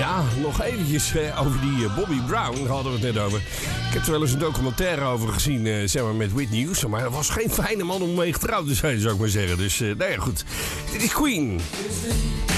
Ja, nog eventjes over die Bobby Brown, daar hadden we het net over. Ik heb er wel eens een documentaire over gezien, zeg maar met Whitney Houston. Maar dat was geen fijne man om mee getrouwd te zijn, zou ik maar zeggen. Dus, nou ja, goed. Dit is Queen.